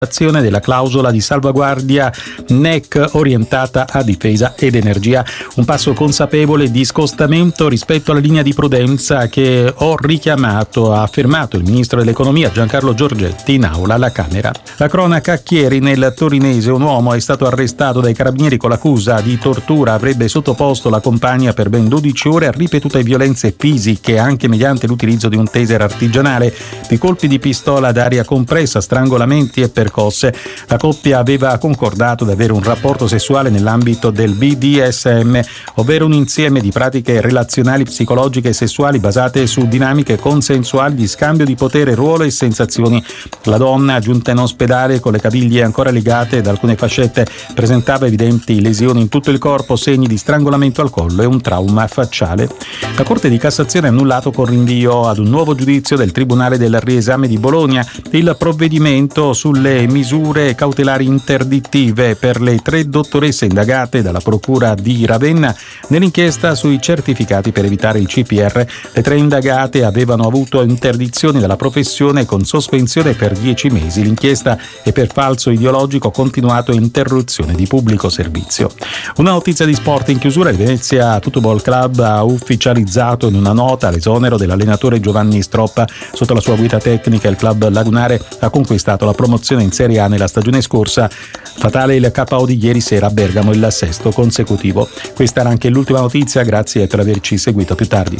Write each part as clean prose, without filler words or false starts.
della clausola di salvaguardia NEC orientata a difesa ed energia, un passo consapevole di scostamento rispetto alla linea di prudenza che ho richiamato, ha affermato il ministro dell'economia Giancarlo Giorgetti in aula alla Camera. La cronaca: Chieri, nel torinese, un uomo è stato arrestato dai carabinieri con l'accusa di tortura, avrebbe sottoposto la compagna per ben 12 ore a ripetute violenze fisiche anche mediante l'utilizzo di un taser artigianale, di colpi di pistola ad aria compressa, strangolamenti e percosse. La coppia aveva concordato di avere un rapporto sessuale nell'ambito del BDSM, ovvero un insieme di pratiche relazionali, psicologiche e sessuali basate su dinamiche consensuali di scambio di potere, ruolo e sensazioni. La donna, giunta in ospedale con le caviglie ancora legate ed alcune fascette, presentava evidenti lesioni in tutto il corpo, segni di strangolamento al collo e un trauma facciale. La Corte di Cassazione ha annullato con rinvio ad un nuovo giudizio del Tribunale del Riesame di Bologna il provvedimento sulle misure cautelari interdittive per le 3 dottoresse indagate dalla Procura di Ravenna nell'inchiesta sui certificati per evitare il CPR. Le 3 indagate avevano avuto interdizioni dalla professione con sospensione per 10 mesi. L'inchiesta è per falso ideologico continuato e interruzione di pubblico servizio. Una notizia di sport in chiusura: il Venezia Football Club ha ufficializzato in una nota l'esonero dell'allenatore Giovanni Stroppa. Sotto la sua guida tecnica il club lagunare ha conquistato la promozione in Serie A nella stagione scorsa. Fatale il KO di ieri sera a Bergamo, il 6° consecutivo. Questa era anche l'ultima notizia, grazie per averci seguito. A più tardi.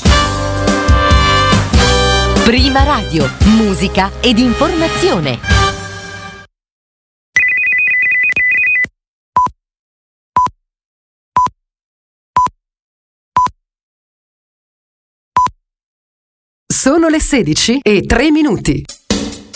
Prima Radio, musica ed informazione. Sono le 16:03.